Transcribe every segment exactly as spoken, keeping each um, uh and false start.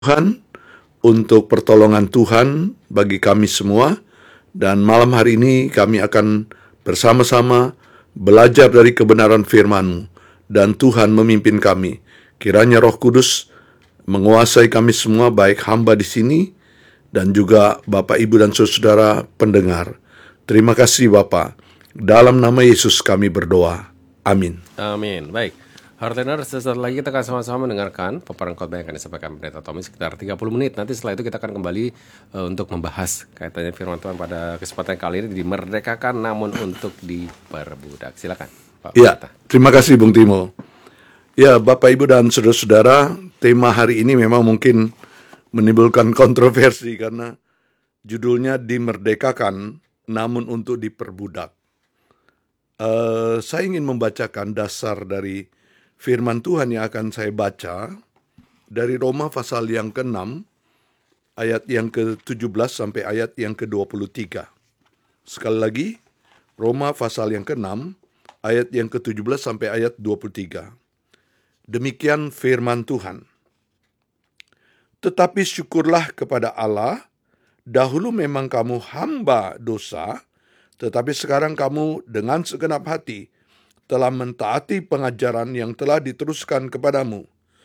Tuhan, untuk pertolongan Tuhan bagi kami semua. Dan malam hari ini kami akan bersama-sama belajar dari kebenaran firman-Mu. Dan Tuhan memimpin kami. Kiranya Roh Kudus menguasai kami semua, baik hamba di sini dan juga Bapak, Ibu, dan saudara pendengar. Terima kasih Bapak. Dalam nama Yesus kami berdoa. Amin. Amin. Baik. Hartener, sesaat lagi kita akan sama-sama mendengarkan paparan khotbah yang akan disampaikan Pendeta Tommy sekitar tiga puluh menit. Nanti setelah itu kita akan kembali uh, untuk membahas kaitannya firman Tuhan pada kesempatan kali ini, dimerdekakan namun untuk diperbudak. Silakan, Pak Ya, Pendeta. terima kasih Bung Timo. Ya, Bapak, Ibu, dan saudara-saudara, tema hari ini memang mungkin menimbulkan kontroversi karena judulnya dimerdekakan namun untuk diperbudak. Uh, saya ingin membacakan dasar dari firman Tuhan yang akan saya baca dari Roma pasal yang keenam, ayat yang ke tujuh belas sampai ayat yang ke dua puluh tiga. Sekali lagi, Roma pasal yang keenam, ayat yang ke tujuh belas sampai ayat dua puluh tiga. Demikian firman Tuhan. Tetapi syukurlah kepada Allah, dahulu memang kamu hamba dosa, tetapi sekarang kamu dengan segenap hati telah mentaati pengajaran yang telah diteruskan kepadamu.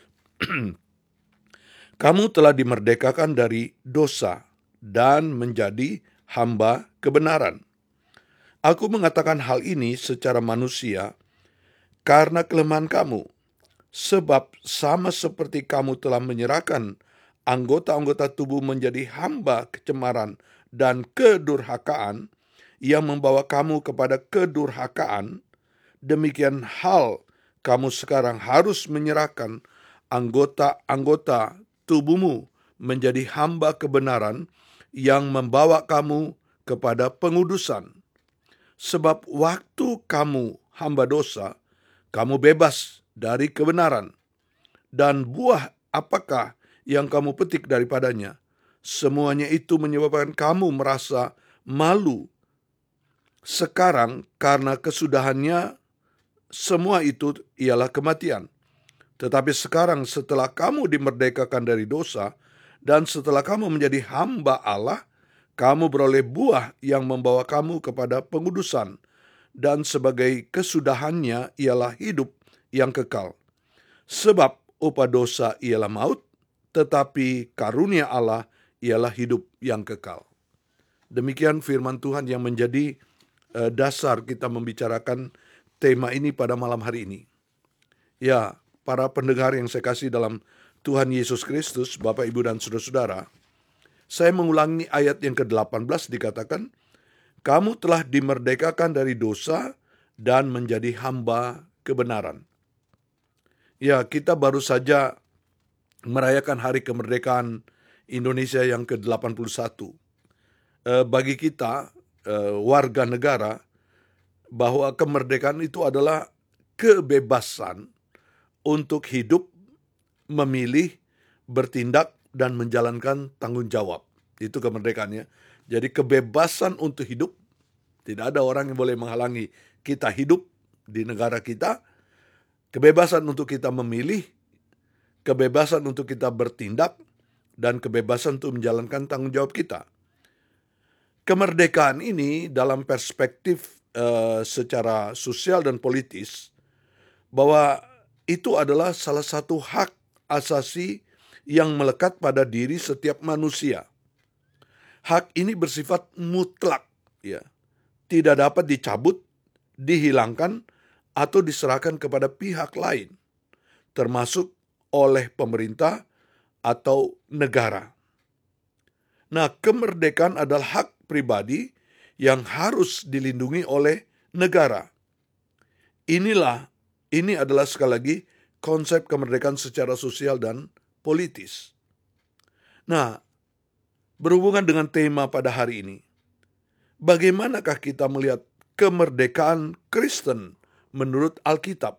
Kamu telah dimerdekakan dari dosa dan menjadi hamba kebenaran. Aku mengatakan hal ini secara manusia karena kelemahan kamu, sebab sama seperti kamu telah menyerahkan anggota-anggota tubuh menjadi hamba kecemaran dan kedurhakaan yang membawa kamu kepada kedurhakaan, demikian hal kamu sekarang harus menyerahkan anggota-anggota tubuhmu menjadi hamba kebenaran yang membawa kamu kepada pengudusan. Sebab waktu kamu hamba dosa, kamu bebas dari kebenaran. Dan buah apakah yang kamu petik daripadanya? Semuanya itu menyebabkan kamu merasa malu. Sekarang karena kesudahannya, semua itu ialah kematian. Tetapi sekarang setelah kamu dimerdekakan dari dosa, dan setelah kamu menjadi hamba Allah, kamu beroleh buah yang membawa kamu kepada pengudusan, dan sebagai kesudahannya ialah hidup yang kekal. Sebab upah dosa ialah maut, tetapi karunia Allah ialah hidup yang kekal. Demikian firman Tuhan yang menjadi uh, dasar kita membicarakan tema ini pada malam hari ini. Ya, para pendengar yang saya kasih dalam Tuhan Yesus Kristus, Bapak, Ibu, dan saudara-saudara, saya mengulangi ayat yang ke delapan belas dikatakan, kamu telah dimerdekakan dari dosa dan menjadi hamba kebenaran. Ya, kita baru saja merayakan hari kemerdekaan Indonesia yang ke delapan puluh satu. E, bagi kita, e, warga negara, bahwa kemerdekaan itu adalah kebebasan untuk hidup, memilih, bertindak, dan menjalankan tanggung jawab. Itu kemerdekaannya. Jadi kebebasan untuk hidup, tidak ada orang yang boleh menghalangi kita hidup di negara kita. Kebebasan untuk kita memilih, kebebasan untuk kita bertindak, dan kebebasan untuk menjalankan tanggung jawab kita. Kemerdekaan ini dalam perspektif uh, secara sosial dan politis, bahwa itu adalah salah satu hak asasi yang melekat pada diri setiap manusia. Hak ini bersifat mutlak, ya, tidak dapat dicabut, dihilangkan, atau diserahkan kepada pihak lain, termasuk oleh pemerintah atau negara. Nah, kemerdekaan adalah hak pribadi yang harus dilindungi oleh negara. Inilah, ini adalah sekali lagi konsep kemerdekaan secara sosial dan politis. Nah, berhubungan dengan tema pada hari ini, bagaimanakah kita melihat kemerdekaan Kristen menurut Alkitab?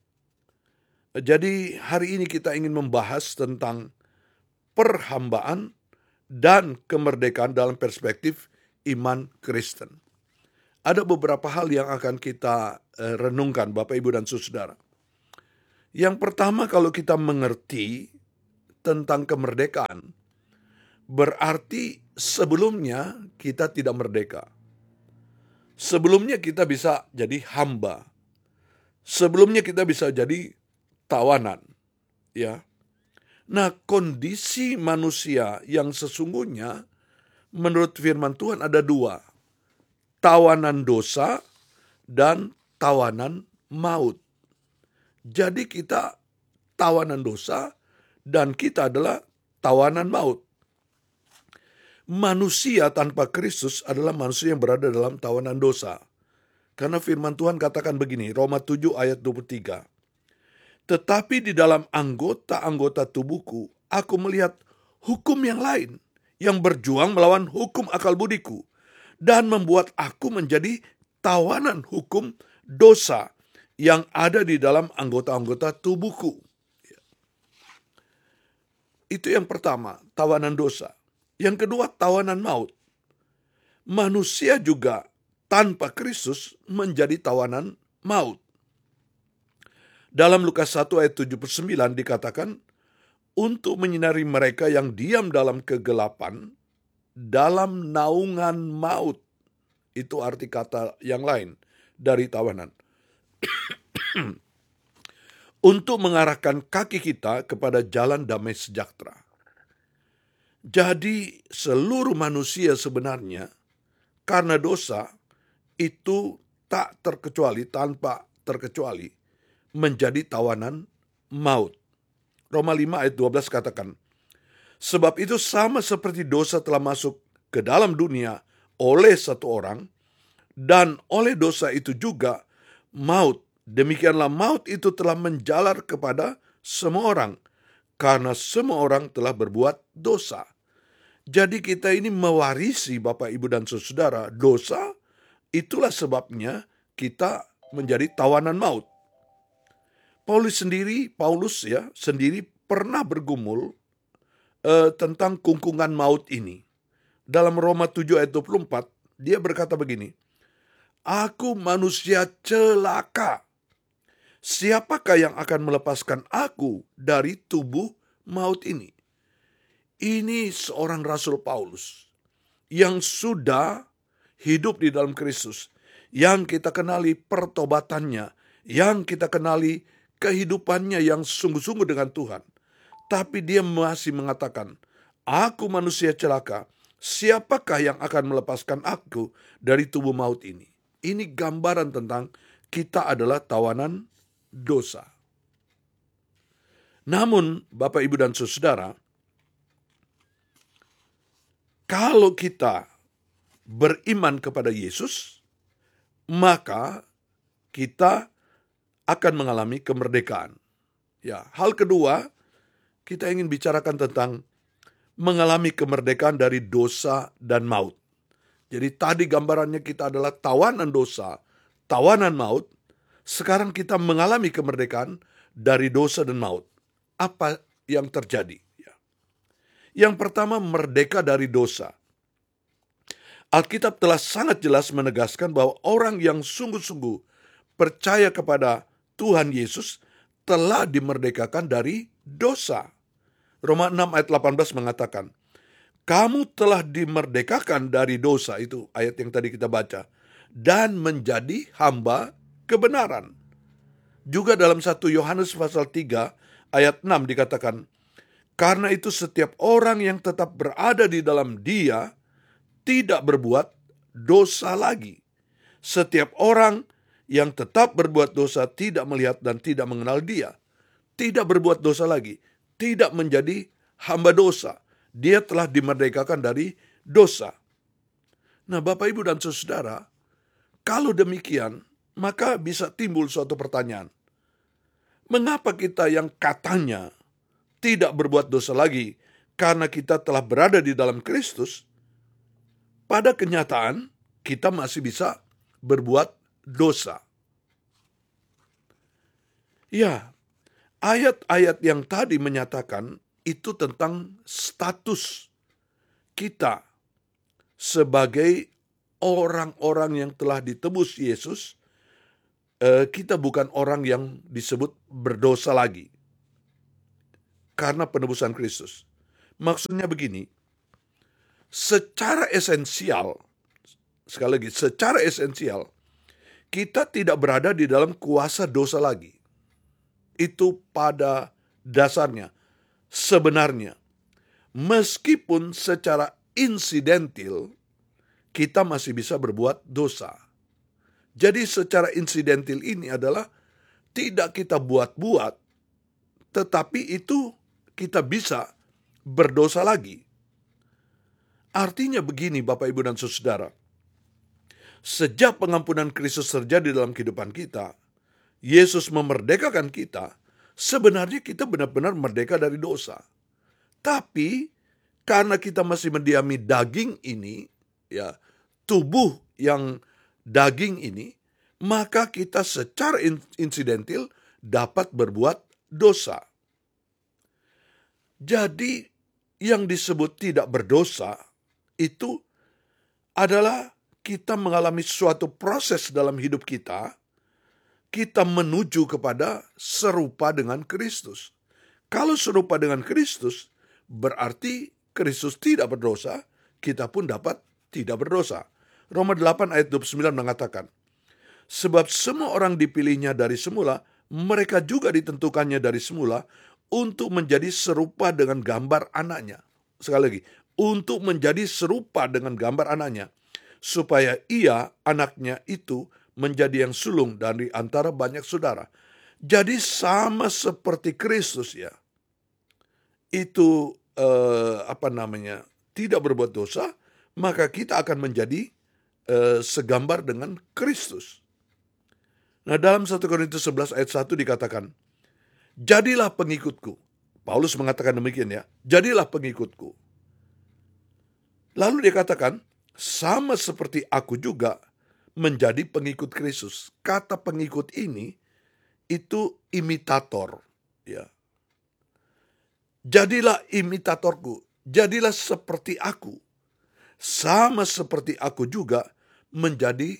Jadi hari ini kita ingin membahas tentang perhambaan dan kemerdekaan dalam perspektif iman Kristen. Ada beberapa hal yang akan kita uh, renungkan, Bapak, Ibu, dan saudara. Yang pertama, kalau kita mengerti tentang kemerdekaan, berarti sebelumnya kita tidak merdeka. Sebelumnya kita bisa jadi hamba. Sebelumnya kita bisa jadi tawanan, ya. Nah, kondisi manusia yang sesungguhnya menurut firman Tuhan ada dua. Tawanan dosa dan tawanan maut. Jadi kita tawanan dosa dan kita adalah tawanan maut. Manusia tanpa Kristus adalah manusia yang berada dalam tawanan dosa. Karena firman Tuhan katakan begini, Roma tujuh ayat dua puluh tiga. Tetapi di dalam anggota-anggota tubuhku, aku melihat hukum yang lain, yang berjuang melawan hukum akal budiku, dan membuat aku menjadi tawanan hukum dosa yang ada di dalam anggota-anggota tubuhku. Itu yang pertama, tawanan dosa. Yang kedua, tawanan maut. Manusia juga tanpa Kristus menjadi tawanan maut. Dalam Lukas satu ayat tujuh puluh sembilan dikatakan, untuk menyinari mereka yang diam dalam kegelapan, dalam naungan maut. Itu arti kata yang lain dari tawanan. Untuk mengarahkan kaki kita kepada jalan damai sejahtera. Jadi seluruh manusia sebenarnya karena dosa itu tak terkecuali, tanpa terkecuali menjadi tawanan maut. Roma lima ayat dua belas katakan, sebab itu sama seperti dosa telah masuk ke dalam dunia oleh satu orang, dan oleh dosa itu juga maut. Demikianlah maut itu telah menjalar kepada semua orang, karena semua orang telah berbuat dosa. Jadi kita ini mewarisi, Bapak, Ibu, dan Saudara, dosa. Itulah sebabnya kita menjadi tawanan maut. Paulus sendiri, Paulus ya sendiri pernah bergumul eh, tentang kungkungan maut ini. Dalam Roma tujuh ayat dua puluh empat, dia berkata begini, aku manusia celaka. Siapakah yang akan melepaskan aku dari tubuh maut ini? Ini seorang Rasul Paulus yang sudah hidup di dalam Kristus, yang kita kenali pertobatannya, yang kita kenali kehidupannya yang sungguh-sungguh dengan Tuhan. Tapi dia masih mengatakan, aku manusia celaka, siapakah yang akan melepaskan aku dari tubuh maut ini? Ini gambaran tentang kita adalah tawanan dosa. Namun, Bapak, Ibu, dan Saudara, kalau kita beriman kepada Yesus, maka kita akan mengalami kemerdekaan. Ya, hal kedua, kita ingin bicarakan tentang mengalami kemerdekaan dari dosa dan maut. Jadi tadi gambarannya kita adalah tawanan dosa, tawanan maut. Sekarang kita mengalami kemerdekaan dari dosa dan maut. Apa yang terjadi? Ya. Yang pertama, merdeka dari dosa. Alkitab telah sangat jelas menegaskan bahwa orang yang sungguh-sungguh percaya kepada Tuhan Yesus telah dimerdekakan dari dosa. Roma enam ayat delapan belas mengatakan, kamu telah dimerdekakan dari dosa, itu ayat yang tadi kita baca, dan menjadi hamba kebenaran. Juga dalam satu Yohanes pasal tiga ayat enam dikatakan, karena itu setiap orang yang tetap berada di dalam Dia tidak berbuat dosa lagi. Setiap orang yang tetap berbuat dosa tidak melihat dan tidak mengenal Dia. Tidak berbuat dosa lagi. Tidak menjadi hamba dosa. Dia telah dimerdekakan dari dosa. Nah, Bapak, Ibu, dan Saudara, kalau demikian, maka bisa timbul suatu pertanyaan. Mengapa kita yang katanya tidak berbuat dosa lagi karena kita telah berada di dalam Kristus, pada kenyataan kita masih bisa berbuat dosa? Ya, ayat-ayat yang tadi menyatakan itu tentang status kita sebagai orang-orang yang telah ditebus Yesus. Eh, kita bukan orang yang disebut berdosa lagi. karena penebusan Kristus. Maksudnya begini, secara esensial, sekali lagi, secara esensial, kita tidak berada di dalam kuasa dosa lagi. Itu pada dasarnya, sebenarnya. Meskipun secara insidentil, kita masih bisa berbuat dosa. Jadi secara insidentil ini adalah tidak kita buat-buat, tetapi itu kita bisa berdosa lagi. Artinya begini Bapak, Ibu, dan Saudara. Sejak pengampunan Kristus terjadi dalam kehidupan kita, Yesus memerdekakan kita, sebenarnya kita benar-benar merdeka dari dosa. Tapi karena kita masih mendiami daging ini, ya, tubuh yang daging ini, maka kita secara insidentil dapat berbuat dosa. Jadi yang disebut tidak berdosa itu adalah kita mengalami suatu proses dalam hidup kita, kita menuju kepada serupa dengan Kristus. Kalau serupa dengan Kristus, berarti Kristus tidak berdosa, kita pun dapat tidak berdosa. Roma delapan ayat dua puluh sembilan mengatakan, sebab semua orang dipilihnya dari semula, mereka juga ditentukannya dari semula untuk menjadi serupa dengan gambar anaknya. Sekali lagi, untuk menjadi serupa dengan gambar anaknya, supaya ia, anaknya itu, menjadi yang sulung dari antara banyak saudara. Jadi sama seperti Kristus, ya, itu eh, apa namanya tidak berbuat dosa, maka kita akan menjadi eh, segambar dengan Kristus. Nah, dalam satu Korintus sebelas ayat satu dikatakan, jadilah pengikutku. Paulus mengatakan demikian, ya, jadilah pengikutku. Lalu dikatakan, sama seperti aku juga menjadi pengikut Kristus. Kata pengikut ini itu imitator, ya. Jadilah imitatorku, jadilah seperti aku. Sama seperti aku juga menjadi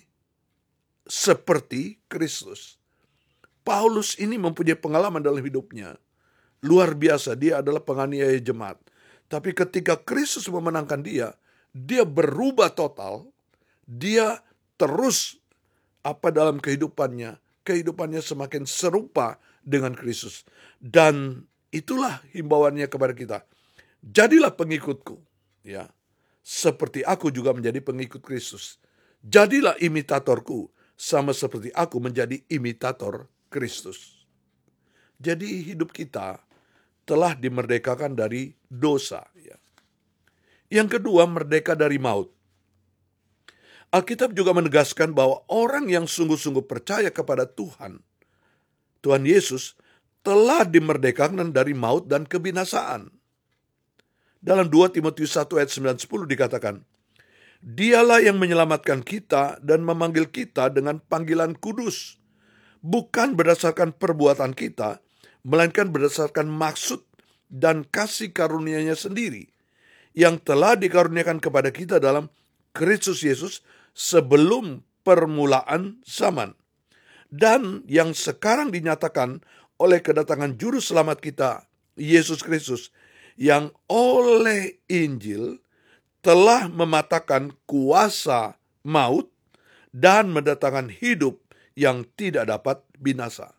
seperti Kristus. Paulus ini mempunyai pengalaman dalam hidupnya. Luar biasa, dia adalah penganiaya jemaat. Tapi ketika Kristus memenangkan dia, dia berubah total. Dia terus apa dalam kehidupannya, kehidupannya semakin serupa dengan Kristus. Dan itulah himbauannya kepada kita. Jadilah pengikutku, ya, seperti aku juga menjadi pengikut Kristus. Jadilah imitatorku, sama seperti aku menjadi imitator Kristus. Jadi hidup kita telah dimerdekakan dari dosa, ya. Yang kedua, merdeka dari maut. Alkitab juga menegaskan bahwa orang yang sungguh-sungguh percaya kepada Tuhan, Tuhan Yesus, telah dimerdekakan dari maut dan kebinasaan. Dalam dua Timotius satu ayat sembilan sepuluh dikatakan, dialah yang menyelamatkan kita dan memanggil kita dengan panggilan kudus, bukan berdasarkan perbuatan kita, melainkan berdasarkan maksud dan kasih karunia-Nya sendiri, yang telah dikaruniakan kepada kita dalam Kristus Yesus sebelum permulaan zaman, dan yang sekarang dinyatakan oleh kedatangan juru selamat kita, Yesus Kristus, yang oleh Injil telah mematahkan kuasa maut dan mendatangkan hidup yang tidak dapat binasa.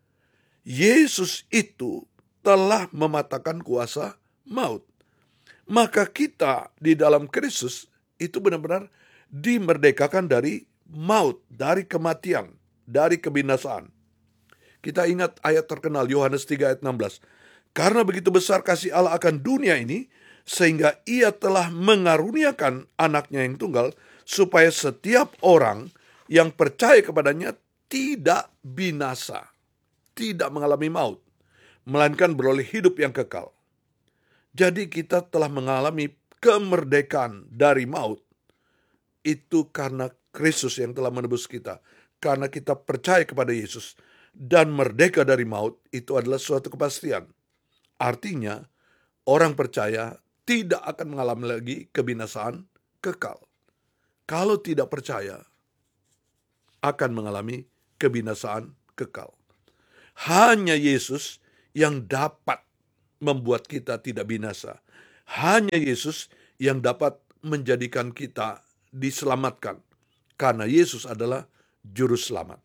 Yesus itu telah mematahkan kuasa maut. Maka kita di dalam Kristus itu benar-benar dimerdekakan dari maut, dari kematian, dari kebinasaan. Kita ingat ayat terkenal Yohanes tiga ayat enam belas. Karena begitu besar kasih Allah akan dunia ini, sehingga ia telah mengaruniakan anaknya yang tunggal, supaya setiap orang yang percaya kepadanya tidak binasa, tidak mengalami maut, melainkan beroleh hidup yang kekal. Jadi kita telah mengalami kemerdekaan dari maut. Itu karena Kristus yang telah menebus kita. Karena kita percaya kepada Yesus. Dan merdeka dari maut itu adalah suatu kepastian. Artinya, orang percaya tidak akan mengalami lagi kebinasaan kekal. Kalau tidak percaya, akan mengalami kebinasaan kekal. Hanya Yesus yang dapat membuat kita tidak binasa. Hanya Yesus yang dapat menjadikan kita diselamatkan, karena Yesus adalah juru selamat.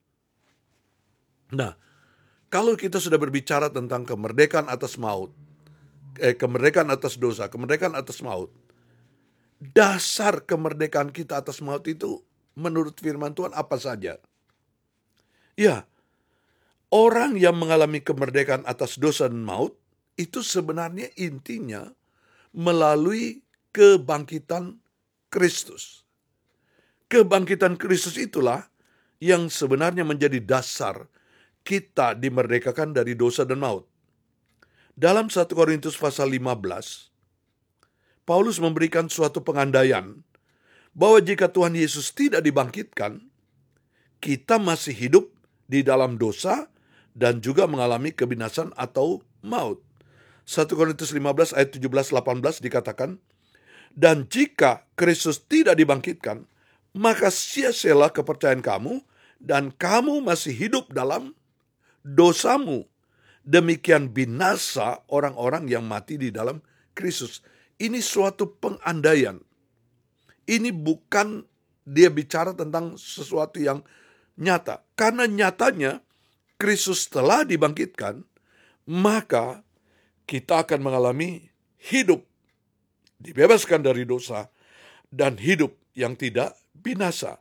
Nah, kalau kita sudah berbicara tentang kemerdekaan atas maut, eh, kemerdekaan atas dosa, kemerdekaan atas maut, dasar kemerdekaan kita atas maut itu menurut firman Tuhan apa saja? Ya, orang yang mengalami kemerdekaan atas dosa dan maut, itu sebenarnya intinya melalui kebangkitan Kristus. Kebangkitan Kristus itulah yang sebenarnya menjadi dasar kita dimerdekakan dari dosa dan maut. Dalam satu Korintus pasal lima belas, Paulus memberikan suatu pengandaian bahwa jika Tuhan Yesus tidak dibangkitkan, kita masih hidup di dalam dosa dan juga mengalami kebinasan atau maut. satu Korintus lima belas ayat tujuh belas delapan belas dikatakan, dan jika Kristus tidak dibangkitkan, maka sia-sialah kepercayaan kamu dan kamu masih hidup dalam dosamu. Demikian binasa orang-orang yang mati di dalam Kristus. Ini suatu pengandaian. Ini bukan dia bicara tentang sesuatu yang nyata. Karena nyatanya Kristus telah dibangkitkan, maka kita akan mengalami hidup dibebaskan dari dosa dan hidup yang tidak binasa.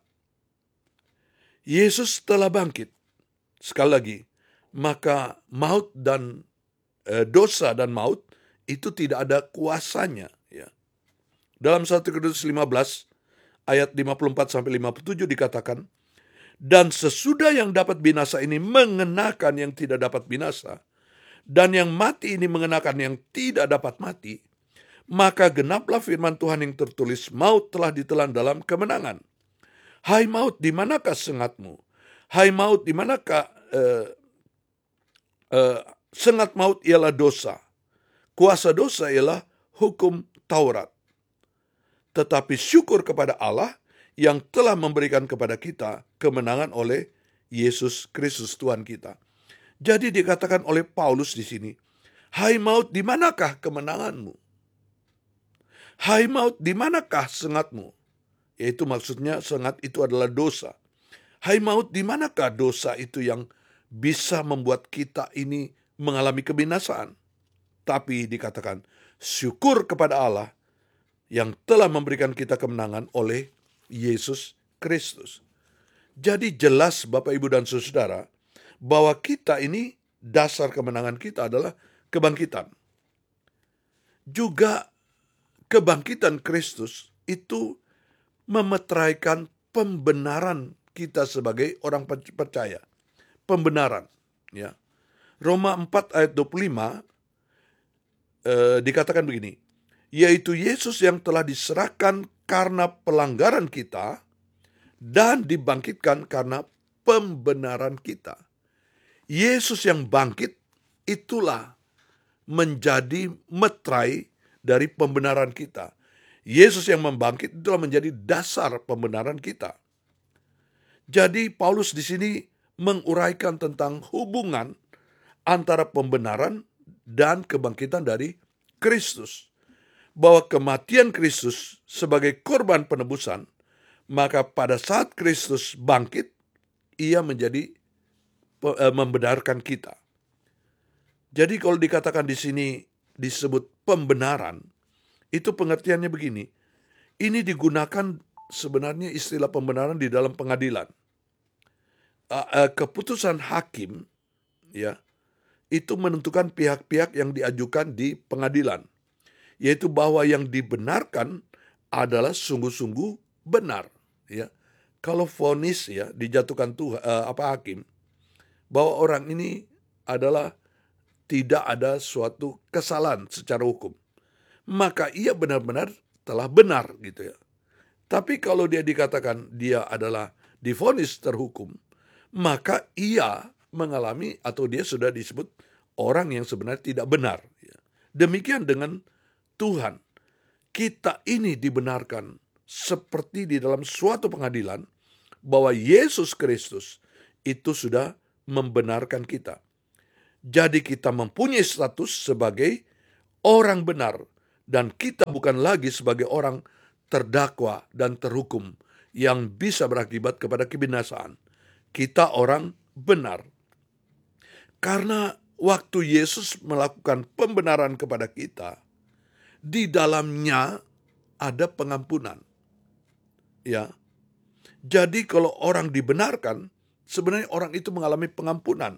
Yesus telah bangkit. Sekali lagi, maka maut dan eh, dosa dan maut itu tidak ada kuasanya. Ya. Dalam satu Korintus lima belas ayat lima puluh empat sampai lima puluh tujuh dikatakan, dan sesudah yang dapat binasa ini mengenakan yang tidak dapat binasa, dan yang mati ini mengenakan yang tidak dapat mati, maka genaplah firman Tuhan yang tertulis, maut telah ditelan dalam kemenangan. Hai maut, di manakah sengatmu? Hai maut, di manakah uh, uh, sengat maut ialah dosa. Kuasa dosa ialah hukum Taurat. Tetapi syukur kepada Allah yang telah memberikan kepada kita kemenangan oleh Yesus Kristus Tuhan kita. Jadi dikatakan oleh Paulus di sini, hai maut, di manakah kemenanganmu? Hai maut, di manakah sengatmu? Yaitu maksudnya sengat itu adalah dosa. Hai maut, di manakah dosa itu yang bisa membuat kita ini mengalami kebinasaan? Tapi dikatakan, syukur kepada Allah yang telah memberikan kita kemenangan oleh Yesus Kristus. Jadi jelas Bapak, Ibu, dan Saudara, bahwa kita ini dasar kemenangan kita adalah kebangkitan. Juga kebangkitan Kristus itu memeteraikan pembenaran kita sebagai orang percaya. Pembenaran. Ya. Roma empat ayat dua puluh lima eh, dikatakan begini, yaitu Yesus yang telah diserahkan karena pelanggaran kita dan dibangkitkan karena pembenaran kita. Yesus yang bangkit itulah menjadi meterai dari pembenaran kita. Yesus yang membangkit itulah menjadi dasar pembenaran kita. Jadi Paulus di sini menguraikan tentang hubungan antara pembenaran dan kebangkitan dari Kristus. Bahwa kematian Kristus sebagai korban penebusan, maka pada saat Kristus bangkit, ia menjadi membenarkan kita. Jadi kalau dikatakan di sini disebut pembenaran, itu pengertiannya begini. Ini digunakan sebenarnya istilah pembenaran di dalam pengadilan. Keputusan hakim, ya, itu menentukan pihak-pihak yang diajukan di pengadilan, yaitu bahwa yang dibenarkan adalah sungguh-sungguh benar. Ya, kalau vonis ya dijatuhkan tuh uh, apa hakim, bahwa orang ini adalah tidak ada suatu kesalahan secara hukum, maka ia benar-benar telah benar gitu ya. Tapi kalau dia dikatakan dia adalah divonis terhukum, maka ia mengalami atau dia sudah disebut orang yang sebenarnya tidak benar. Demikian dengan Tuhan. Kita ini dibenarkan seperti di dalam suatu pengadilan bahwa Yesus Kristus itu sudah membenarkan kita. Jadi kita mempunyai status sebagai orang benar, dan kita bukan lagi sebagai orang terdakwa dan terhukum yang bisa berakibat kepada kebinasaan. Kita orang benar. Karena waktu Yesus melakukan pembenaran kepada kita, di dalamnya ada pengampunan. Ya. Jadi kalau orang dibenarkan, sebenarnya orang itu mengalami pengampunan.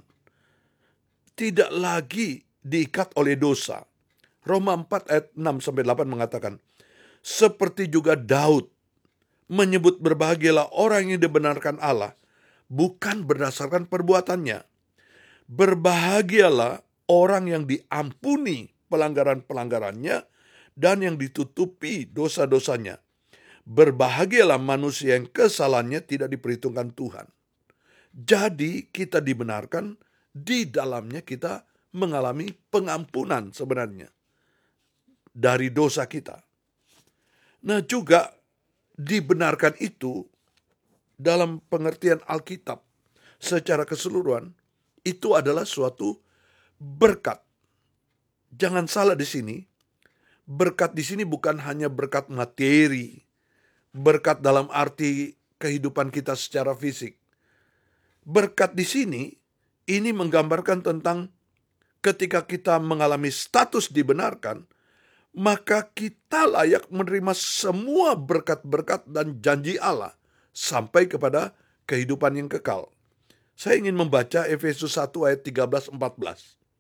Tidak lagi diikat oleh dosa. Roma empat ayat enam sampai delapan mengatakan, seperti juga Daud menyebut berbahagialah orang yang dibenarkan Allah, bukan berdasarkan perbuatannya. Berbahagialah orang yang diampuni pelanggaran-pelanggarannya dan yang ditutupi dosa-dosanya. Berbahagialah manusia yang kesalahannya tidak diperhitungkan Tuhan. Jadi kita dibenarkan, di dalamnya kita mengalami pengampunan sebenarnya dari dosa kita. Nah juga dibenarkan itu dalam pengertian Alkitab secara keseluruhan itu adalah suatu berkat. Jangan salah di sini, berkat di sini bukan hanya berkat materi, berkat dalam arti kehidupan kita secara fisik. Berkat di sini, ini menggambarkan tentang ketika kita mengalami status dibenarkan, maka kita layak menerima semua berkat-berkat dan janji Allah sampai kepada kehidupan yang kekal. Saya ingin membaca Efesus satu ayat tiga belas sampai empat belas.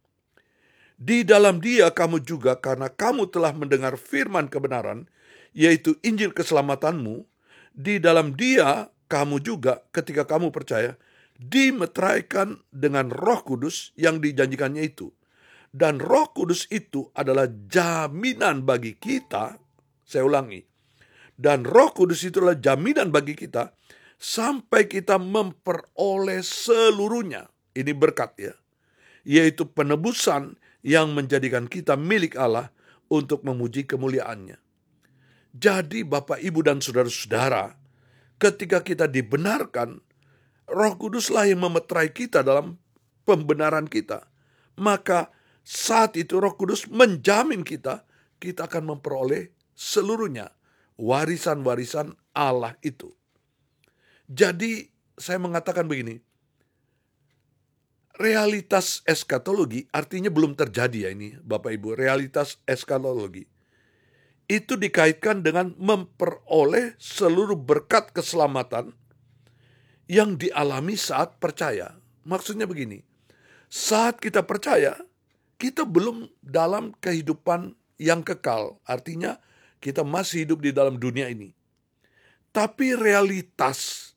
Di dalam Dia kamu juga, karena kamu telah mendengar firman kebenaran, yaitu Injil keselamatanmu, di dalam Dia kamu juga ketika kamu percaya, dimeteraikan dengan Roh Kudus yang dijanjikannya itu. Dan Roh Kudus itu adalah jaminan bagi kita, saya ulangi, dan Roh Kudus itu adalah jaminan bagi kita sampai kita memperoleh seluruhnya. Ini berkat ya, yaitu penebusan yang menjadikan kita milik Allah untuk memuji kemuliaannya. Jadi Bapak, Ibu, dan saudara-saudara, ketika kita dibenarkan, Roh Kuduslah yang memeterai kita dalam pembenaran kita. Maka saat itu Roh Kudus menjamin kita, kita akan memperoleh seluruhnya, warisan-warisan Allah itu. Jadi saya mengatakan begini, realitas eskatologi artinya belum terjadi ya ini Bapak Ibu. Realitas eskatologi itu dikaitkan dengan memperoleh seluruh berkat keselamatan yang dialami saat percaya. Maksudnya begini, saat kita percaya, kita belum dalam kehidupan yang kekal. Artinya kita masih hidup di dalam dunia ini. Tapi realitas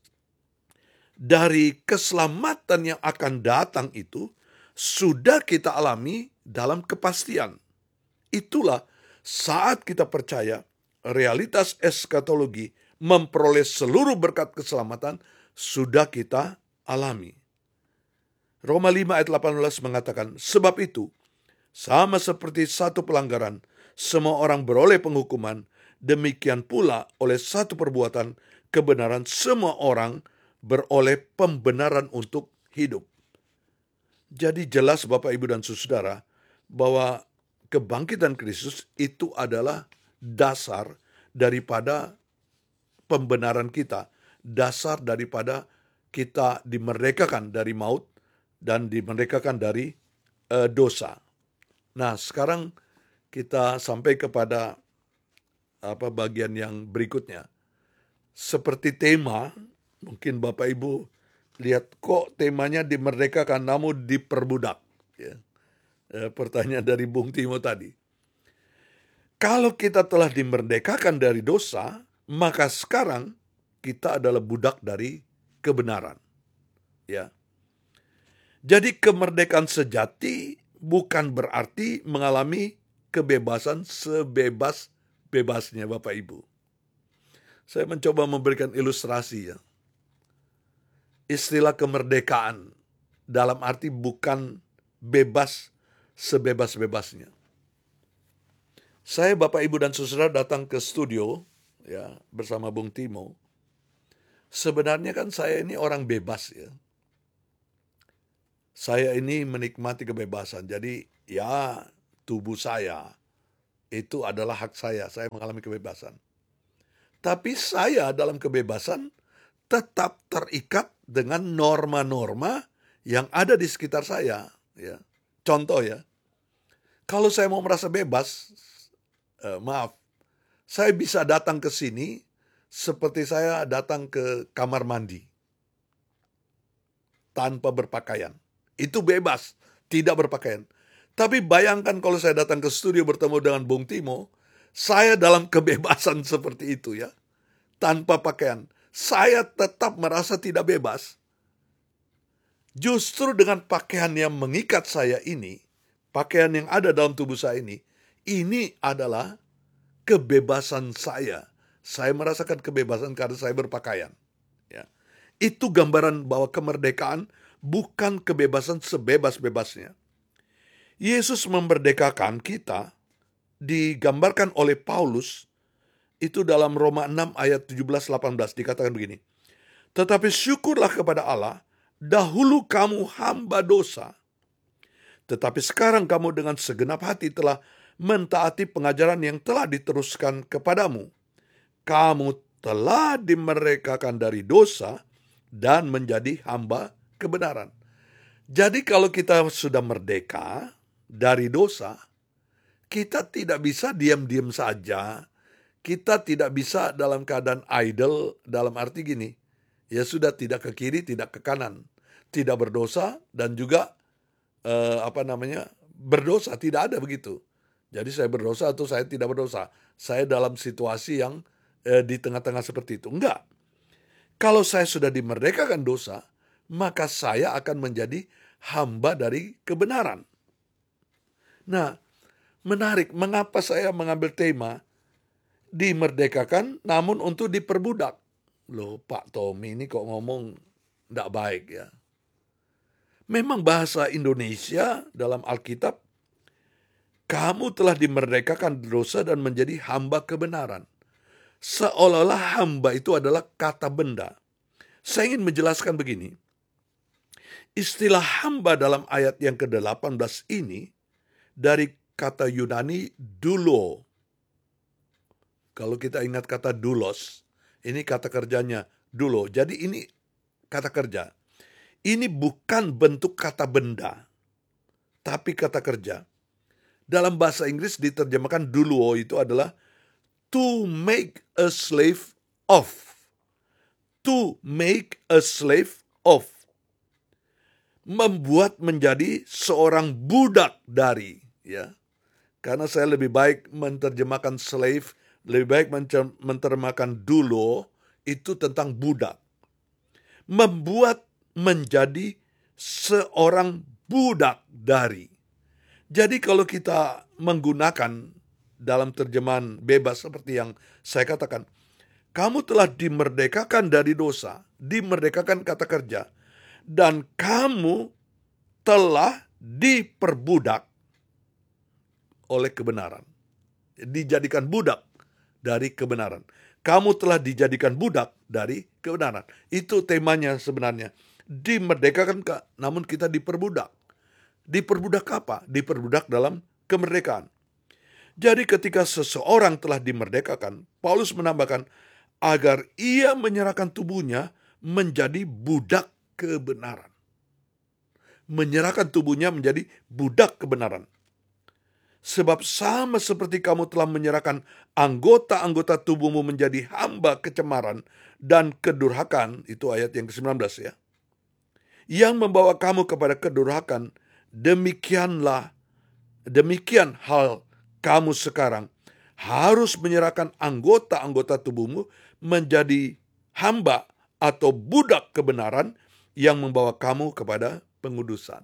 dari keselamatan yang akan datang itu sudah kita alami dalam kepastian. Itulah saat kita percaya realitas eskatologi memperoleh seluruh berkat keselamatan sudah kita alami. Roma lima ayat delapan belas mengatakan, sebab itu sama seperti satu pelanggaran semua orang beroleh penghukuman, demikian pula oleh satu perbuatan kebenaran semua orang beroleh pembenaran untuk hidup. Jadi jelas Bapak, Ibu, dan saudara bahwa kebangkitan Kristus itu adalah dasar daripada pembenaran kita, dasar daripada kita dimerdekakan dari maut dan dimerdekakan dari uh, dosa. Nah, sekarang kita sampai kepada apa bagian yang berikutnya. Seperti tema, mungkin Bapak Ibu lihat kok temanya dimerdekakan namun diperbudak. Ya. E, pertanyaan dari Bung Timo tadi. Kalau kita telah dimerdekakan dari dosa, maka sekarang kita adalah budak dari kebenaran. Ya. Jadi kemerdekaan sejati bukan berarti mengalami kebebasan sebebas-bebasnya Bapak Ibu. Saya mencoba memberikan ilustrasi ya. Istilah kemerdekaan dalam arti bukan bebas sebebas-bebasnya. Saya Bapak Ibu dan saudara datang ke studio ya bersama Bung Timo. Sebenarnya kan saya ini orang bebas ya. saya ini menikmati kebebasan. Jadi ya tubuh saya itu adalah hak saya. Saya mengalami kebebasan. Tapi saya dalam kebebasan tetap terikat dengan norma-norma yang ada di sekitar saya. Ya. Contoh ya, kalau saya mau merasa bebas, eh, maaf, saya bisa datang ke sini seperti saya datang ke kamar mandi tanpa berpakaian. Itu bebas, tidak berpakaian. Tapi bayangkan kalau saya datang ke studio bertemu dengan Bung Timo, saya dalam kebebasan seperti itu ya, tanpa pakaian. Saya tetap merasa tidak bebas. Justru dengan pakaian yang mengikat saya ini, pakaian yang ada dalam tubuh saya ini, ini adalah kebebasan saya. Saya merasakan kebebasan karena saya berpakaian. Ya. Itu gambaran bahwa kemerdekaan bukan kebebasan sebebas-bebasnya. Yesus memerdekakan kita digambarkan oleh Paulus itu dalam Roma enam ayat tujuh belas delapan belas dikatakan begini. Tetapi syukurlah kepada Allah, dahulu kamu hamba dosa, tetapi sekarang kamu dengan segenap hati telah mentaati pengajaran yang telah diteruskan kepadamu. Kamu telah dimerdekakan dari dosa dan menjadi hamba kebenaran. Jadi kalau kita sudah merdeka dari dosa, kita tidak bisa diam-diam saja. Kita tidak bisa dalam keadaan idle, dalam arti gini, ya sudah tidak ke kiri, tidak ke kanan, tidak berdosa dan juga eh, apa namanya berdosa, tidak ada begitu. Jadi saya berdosa atau saya tidak berdosa, saya dalam situasi yang eh, di tengah-tengah seperti itu. Enggak. Kalau saya sudah dimerdekakan dosa, maka saya akan menjadi hamba dari kebenaran. Nah, menarik, mengapa saya mengambil tema dimerdekakan namun untuk diperbudak? Loh, Pak Tommy ini kok ngomong tidak baik ya. Memang bahasa Indonesia dalam Alkitab, kamu telah dimerdekakan dosa dan menjadi hamba kebenaran. Seolah-olah hamba itu adalah kata benda. Saya ingin menjelaskan begini. Istilah hamba dalam ayat yang ke delapan belas ini dari kata Yunani doulo. Kalau kita ingat kata doulos, ini kata kerjanya doulo. Jadi ini kata kerja. Ini bukan bentuk kata benda, tapi kata kerja. Dalam bahasa Inggris diterjemahkan doulo itu adalah to make a slave of. To make a slave of. Membuat menjadi seorang budak dari. Ya. Karena saya lebih baik menerjemahkan slave, lebih baik menerjemahkan doulo, itu tentang budak. Membuat menjadi seorang budak dari. Jadi kalau kita menggunakan dalam terjemahan bebas seperti yang saya katakan, kamu telah dimerdekakan dari dosa, dimerdekakan kata kerja, dan kamu telah diperbudak oleh kebenaran. Dijadikan budak dari kebenaran. Kamu telah dijadikan budak dari kebenaran. Itu temanya sebenarnya. Dimerdekakan, namun kita diperbudak. Diperbudak apa? Diperbudak dalam kemerdekaan. Jadi ketika seseorang telah dimerdekakan, Paulus menambahkan, agar ia menyerahkan tubuhnya menjadi budak kebenaran. Menyerahkan tubuhnya menjadi budak kebenaran. Sebab sama seperti kamu telah menyerahkan anggota-anggota tubuhmu menjadi hamba kecemaran dan kedurhakaan, itu ayat yang ke sembilan belas ya, yang membawa kamu kepada kedurhakaan, demikianlah, demikian hal kamu sekarang harus menyerahkan anggota-anggota tubuhmu menjadi hamba atau budak kebenaran yang membawa kamu kepada pengudusan.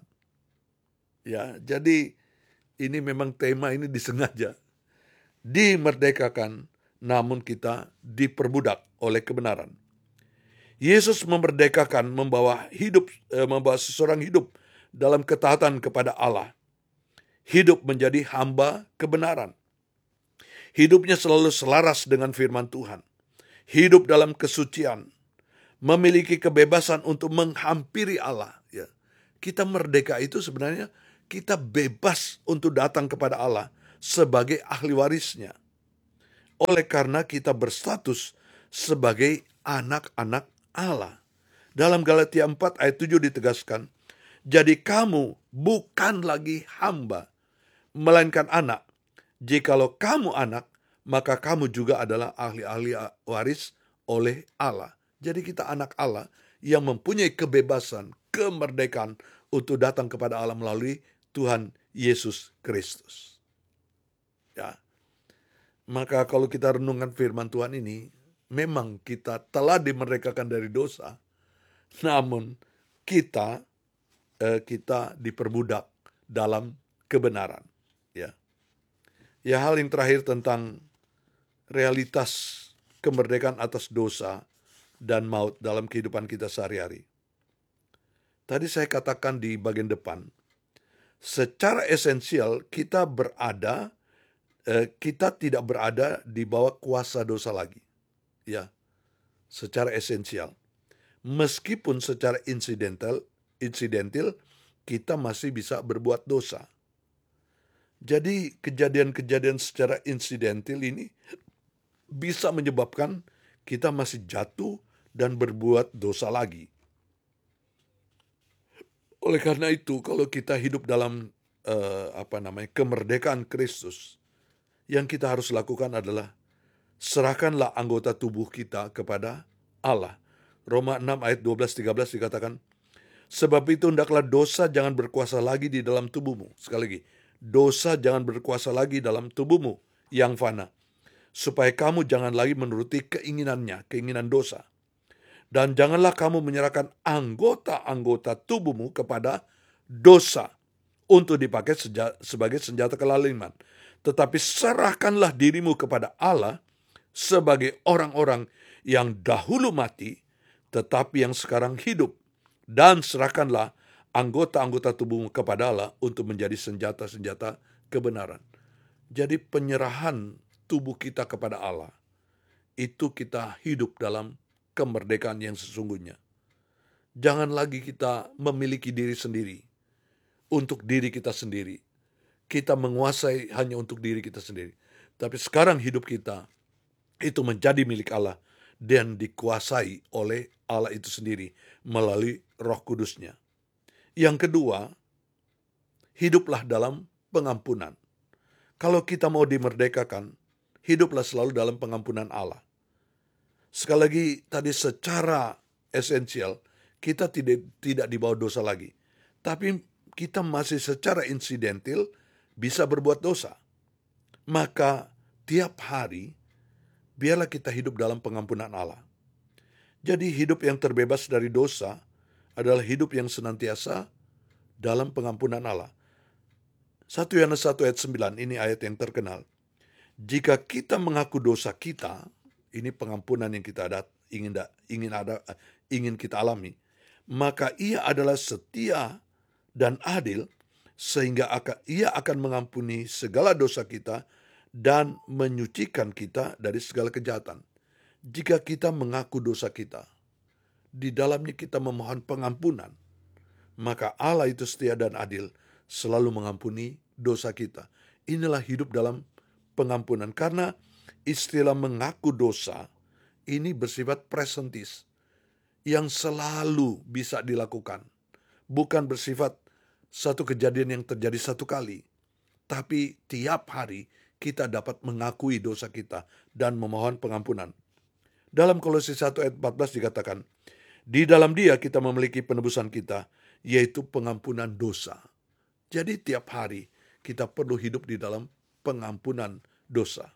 Ya, jadi ini memang tema ini disengaja. Dimerdekakan, namun kita diperbudak oleh kebenaran. Yesus memerdekakan, membawa hidup, eh, membawa seseorang hidup dalam ketaatan kepada Allah. Hidup menjadi hamba kebenaran. Hidupnya selalu selaras dengan firman Tuhan. Hidup dalam kesucian. Memiliki kebebasan untuk menghampiri Allah. Ya. Kita merdeka itu sebenarnya kita bebas untuk datang kepada Allah sebagai ahli warisnya. Oleh karena kita berstatus sebagai anak-anak Allah. Dalam Galatia empat ayat tujuh ditegaskan, jadi kamu bukan lagi hamba, melainkan anak. Jikalau kamu anak, maka kamu juga adalah ahli-ahli waris oleh Allah. Jadi kita anak Allah yang mempunyai kebebasan, kemerdekaan untuk datang kepada Allah melalui Tuhan Yesus Kristus. Ya. Maka kalau kita renungkan firman Tuhan ini, memang kita telah dimerdekakan dari dosa, namun kita eh, kita diperbudak dalam kebenaran. Ya, ya hal yang terakhir tentang realitas kemerdekaan atas dosa dan maut dalam kehidupan kita sehari-hari. Tadi saya katakan di bagian depan, secara esensial kita berada, eh, kita tidak berada di bawah kuasa dosa lagi. Ya, secara esensial. Meskipun secara insidental, insidental kita masih bisa berbuat dosa. Jadi kejadian-kejadian secara insidental ini bisa menyebabkan kita masih jatuh dan berbuat dosa lagi. Oleh karena itu, kalau kita hidup dalam uh, apa namanya kemerdekaan Kristus, yang kita harus lakukan adalah serahkanlah anggota tubuh kita kepada Allah. Roma enam ayat dua belas tiga belas dikatakan, sebab itu hendaklah dosa jangan berkuasa lagi di dalam tubuhmu. Sekali lagi, dosa jangan berkuasa lagi dalam tubuhmu yang fana, supaya kamu jangan lagi menuruti keinginannya, keinginan dosa. Dan janganlah kamu menyerahkan anggota-anggota tubuhmu kepada dosa untuk dipakai seja- sebagai senjata kelaliman. Tetapi serahkanlah dirimu kepada Allah sebagai orang-orang yang dahulu mati, tetapi yang sekarang hidup. Dan serahkanlah anggota-anggota tubuhmu kepada Allah untuk menjadi senjata-senjata kebenaran. Jadi penyerahan tubuh kita kepada Allah, itu kita hidup dalam kemerdekaan yang sesungguhnya. Jangan lagi kita memiliki diri sendiri, untuk diri kita sendiri. Kita menguasai hanya untuk diri kita sendiri. Tapi sekarang hidup kita itu menjadi milik Allah dan dikuasai oleh Allah itu sendiri melalui Roh Kudus-Nya. Yang kedua, hiduplah dalam pengampunan. Kalau kita mau dimerdekakan, hiduplah selalu dalam pengampunan Allah. Sekali lagi, tadi secara esensial, kita tidak tidak dibawa dosa lagi. Tapi kita masih secara insidental bisa berbuat dosa. Maka tiap hari, biarlah kita hidup dalam pengampunan Allah. Jadi hidup yang terbebas dari dosa adalah hidup yang senantiasa dalam pengampunan Allah. satu Yohanes satu ayat sembilan, ini ayat yang terkenal. Jika kita mengaku dosa kita, ini pengampunan yang kita ada, ingin ingin ada ingin kita alami, maka Ia adalah setia dan adil sehingga akan, Ia akan mengampuni segala dosa kita dan menyucikan kita dari segala kejahatan. Jika kita mengaku dosa kita, di dalamnya kita memohon pengampunan, maka Allah itu setia dan adil, selalu mengampuni dosa kita. Inilah hidup dalam pengampunan. Karena istilah mengaku dosa ini bersifat presentis, yang selalu bisa dilakukan. Bukan bersifat satu kejadian yang terjadi satu kali, tapi tiap hari kita dapat mengakui dosa kita dan memohon pengampunan. Dalam Kolose satu ayat empat belas dikatakan, di dalam Dia kita memiliki penebusan kita, yaitu pengampunan dosa. Jadi tiap hari kita perlu hidup di dalam pengampunan dosa.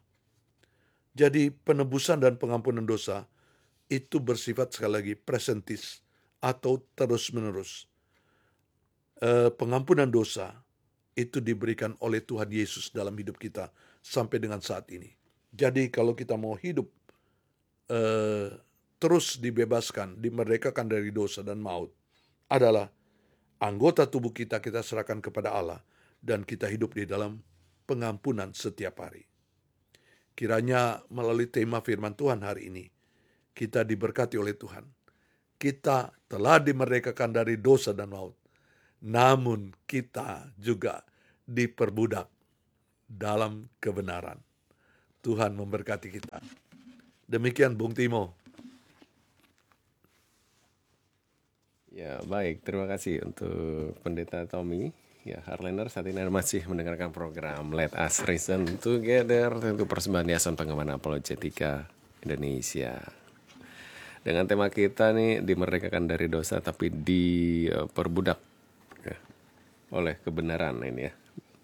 Jadi penebusan dan pengampunan dosa itu bersifat sekali lagi presentis atau terus-menerus. E, pengampunan dosa itu diberikan oleh Tuhan Yesus dalam hidup kita sampai dengan saat ini. Jadi kalau kita mau hidup Uh, terus dibebaskan, dimerdekakan dari dosa dan maut, adalah anggota tubuh kita kita serahkan kepada Allah dan kita hidup di dalam pengampunan setiap hari. Kiranya melalui tema firman Tuhan hari ini, kita diberkati oleh Tuhan. Kita telah dimerdekakan dari dosa dan maut, namun kita juga diperbudak dalam kebenaran. Tuhan memberkati kita. Demikian Bung Timo. Ya, baik. Terima kasih untuk Pendeta Tommy. Ya, Heartlander saat ini masih mendengarkan program Let Us Reason Together, tentu persembahan Yayasan Pengembangan Apologetika Indonesia. Dengan tema kita nih, dimerdekakan dari dosa tapi diperbudak ya, oleh kebenaran ini ya.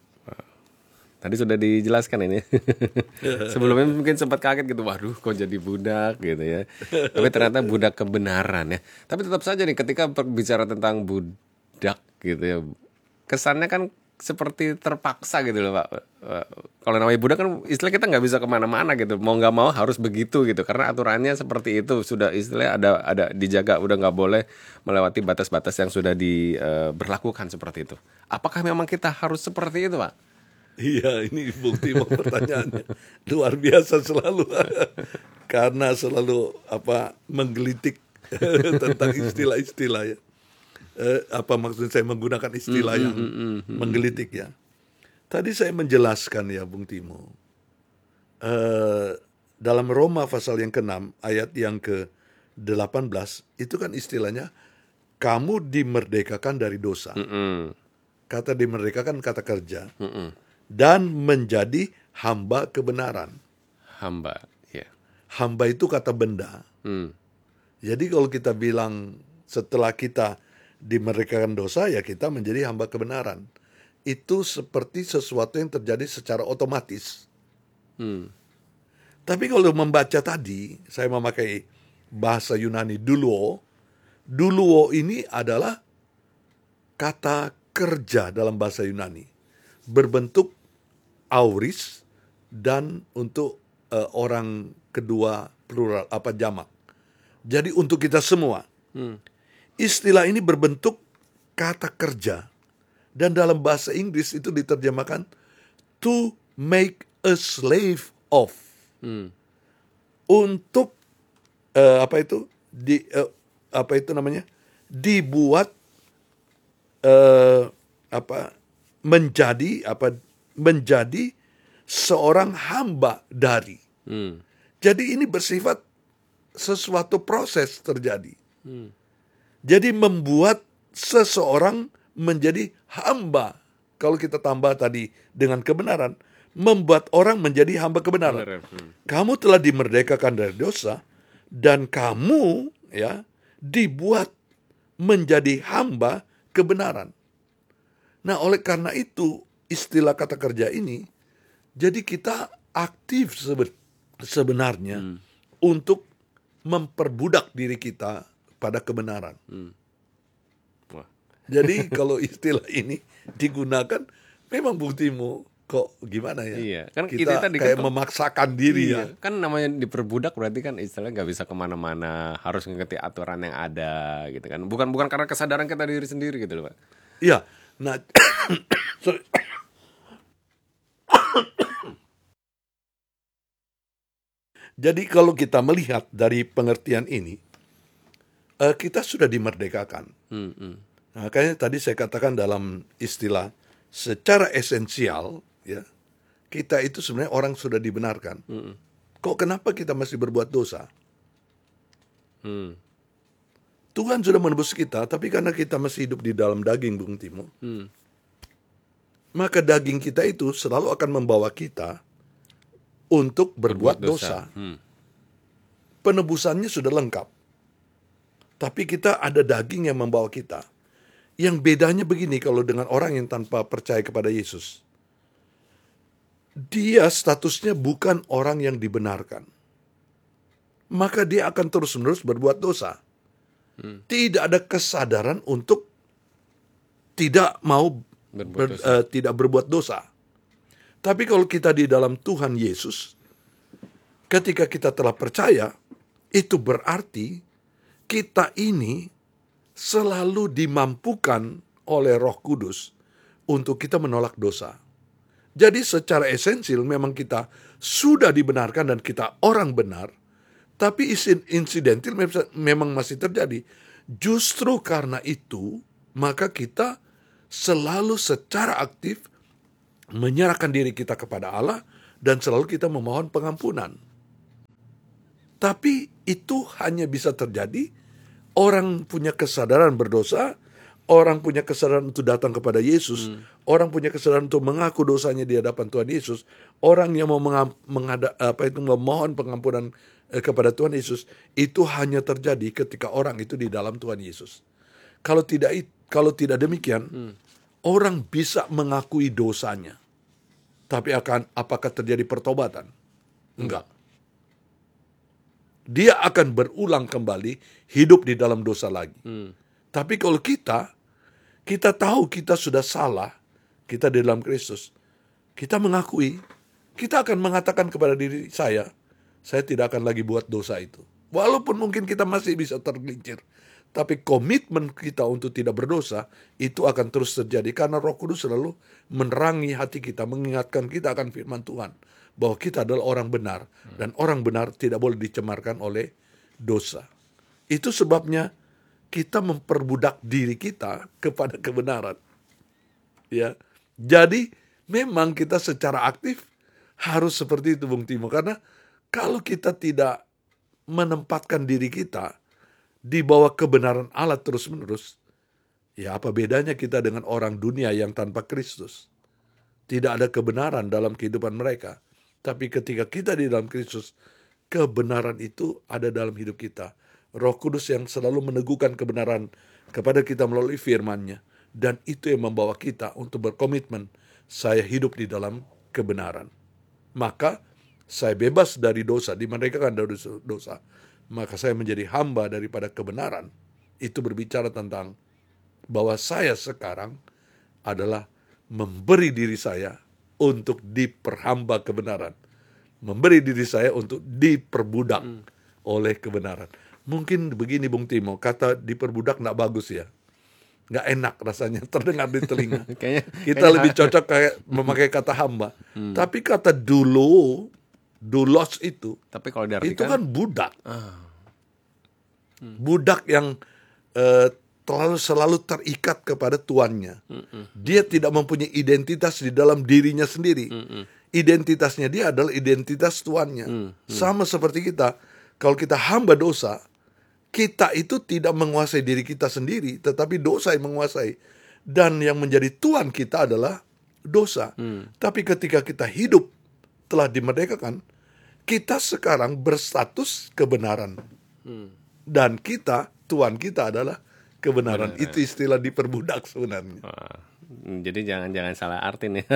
Tadi sudah dijelaskan ini. Sebelumnya mungkin sempat kaget gitu, waduh kok jadi budak gitu ya. Tapi ternyata budak kebenaran ya. Tapi tetap saja nih ketika berbicara tentang budak gitu ya, kesannya kan seperti terpaksa gitu loh Pak. Kalau namanya budak kan istilah kita nggak bisa kemana-mana gitu. Mau nggak mau harus begitu gitu. Karena aturannya seperti itu. Sudah istilahnya ada ada dijaga. Udah nggak boleh melewati batas-batas yang sudah diberlakukan seperti itu. Apakah memang kita harus seperti itu Pak? Iya, ini bukti mau pertanyaannya luar biasa selalu karena selalu apa menggelitik tentang istilah-istilah ya. Eh, apa maksud saya menggunakan istilah yang menggelitik ya. Tadi saya menjelaskan ya Bung Timo. Eh, dalam Roma pasal yang keenam ayat yang ke delapan belas itu kan istilahnya kamu dimerdekakan dari dosa. Mm-mm. Kata dimerdekakan kata kerja. Mm-mm. Dan menjadi hamba kebenaran. Hamba, ya. Hamba itu kata benda. Hmm. Jadi kalau kita bilang setelah kita dimerdekakan dosa, ya kita menjadi hamba kebenaran. Itu seperti sesuatu yang terjadi secara otomatis. Hmm. Tapi kalau membaca tadi, saya memakai bahasa Yunani duluo. Duluo ini adalah kata kerja dalam bahasa Yunani. Berbentuk auris dan untuk uh, orang kedua plural apa jamak. Jadi untuk kita semua. Hmm. Istilah ini berbentuk kata kerja dan dalam bahasa Inggris itu diterjemahkan to make a slave of. Hmm. Untuk uh, apa itu di uh, apa itu namanya dibuat uh, apa menjadi apa menjadi seorang hamba dari. Hmm. Jadi ini bersifat sesuatu proses terjadi. Hmm. Jadi membuat seseorang menjadi hamba. Kalau kita tambah tadi dengan kebenaran, membuat orang menjadi hamba kebenaran. Hmm. Kamu telah dimerdekakan dari dosa dan kamu ya dibuat menjadi hamba kebenaran. Nah, oleh karena itu, istilah kata kerja ini, jadi kita aktif sebenarnya hmm. untuk memperbudak diri kita pada kebenaran. Hmm. Wah. Jadi kalau istilah ini digunakan, memang buktimu kok gimana ya? Iya, kan kita tadi kayak kan, memaksakan diri iya, ya. Kan namanya diperbudak berarti kan istilahnya nggak bisa kemana-mana, harus mengikuti aturan yang ada gitu kan. Bukan bukan karena kesadaran kita diri sendiri gitu loh Pak. Iya. Nah, sorry. Jadi kalau kita melihat dari pengertian ini, uh, kita sudah dimerdekakan. Hmm, hmm. Nah, kayaknya tadi saya katakan dalam istilah secara esensial, ya kita itu sebenarnya orang sudah dibenarkan. Hmm. Kok kenapa kita masih berbuat dosa? Hmm. Tuhan sudah menebus kita, tapi karena kita masih hidup di dalam daging, Bung Timo, hmm. maka daging kita itu selalu akan membawa kita untuk berbuat, berbuat dosa. dosa. Hmm. Penebusannya sudah lengkap, tapi kita ada daging yang membawa kita. Yang bedanya begini kalau dengan orang yang tanpa percaya kepada Yesus, dia statusnya bukan orang yang dibenarkan, maka dia akan terus-menerus berbuat dosa. Hmm. Tidak ada kesadaran untuk tidak mau ber, uh, tidak berbuat dosa. Tapi kalau kita di dalam Tuhan Yesus, ketika kita telah percaya, itu berarti kita ini selalu dimampukan oleh Roh Kudus untuk kita menolak dosa. Jadi secara esensial memang kita sudah dibenarkan dan kita orang benar. Tapi insidental memang masih terjadi. Justru karena itu, maka kita selalu secara aktif menyerahkan diri kita kepada Allah dan selalu kita memohon pengampunan. Tapi itu hanya bisa terjadi orang punya kesadaran berdosa, orang punya kesadaran untuk datang kepada Yesus, hmm. orang punya kesadaran untuk mengaku dosanya di hadapan Tuhan Yesus, orang yang mau mengam, mengada, apa itu memohon pengampunan eh, kepada Tuhan Yesus, itu hanya terjadi ketika orang itu di dalam Tuhan Yesus. Kalau tidak kalau tidak demikian, hmm. orang bisa mengakui dosanya, tapi akan apakah terjadi pertobatan? Enggak. Dia akan berulang kembali hidup di dalam dosa lagi. Hmm. Tapi kalau kita, kita tahu kita sudah salah, kita di dalam Kristus, kita mengakui, kita akan mengatakan kepada diri saya, saya tidak akan lagi buat dosa itu. Walaupun mungkin kita masih bisa tergelincir, tapi komitmen kita untuk tidak berdosa, itu akan terus terjadi. Karena Roh Kudus selalu menerangi hati kita, mengingatkan kita akan firman Tuhan, bahwa kita adalah orang benar, dan orang benar tidak boleh dicemarkan oleh dosa. Itu sebabnya kita memperbudak diri kita kepada kebenaran. Ya, jadi memang kita secara aktif harus seperti itu, Bung Timo. Karena kalau kita tidak menempatkan diri kita di bawah kebenaran Allah terus-menerus, ya apa bedanya kita dengan orang dunia yang tanpa Kristus? Tidak ada kebenaran dalam kehidupan mereka. Tapi ketika kita di dalam Kristus, kebenaran itu ada dalam hidup kita. Roh Kudus yang selalu meneguhkan kebenaran kepada kita melalui firman-Nya. Dan itu yang membawa kita untuk berkomitmen, saya hidup di dalam kebenaran. Maka saya bebas dari dosa, dimerdekakan dari dosa. Maka saya menjadi hamba daripada kebenaran. Itu berbicara tentang bahwa saya sekarang adalah memberi diri saya untuk diperhamba kebenaran. Memberi diri saya untuk diperbudak hmm. oleh kebenaran. Mungkin begini, Bung Timo, kata diperbudak nggak bagus ya. Nggak enak rasanya terdengar di telinga. kayaknya, Kita kayaknya lebih cocok kayak memakai kata hamba. Hmm. Tapi kata dulu, dulos itu, tapi kalau diartikan, itu kan budak. Ah. Hmm. Budak yang uh, terlalu selalu terikat kepada tuannya. Mm-mm. Dia tidak mempunyai identitas di dalam dirinya sendiri. Mm-mm. Identitasnya dia adalah identitas tuannya. Mm-mm. Sama seperti kita. Kalau kita hamba dosa, kita itu tidak menguasai diri kita sendiri, tetapi dosa yang menguasai. Dan yang menjadi tuan kita adalah dosa. Mm. Tapi ketika kita hidup telah dimerdekakan, kita sekarang berstatus kebenaran. Mm. Dan kita, tuan kita adalah kebenaran. Benar, itu istilah diperbudak sebenarnya. Wah, jadi jangan-jangan salah arti nih.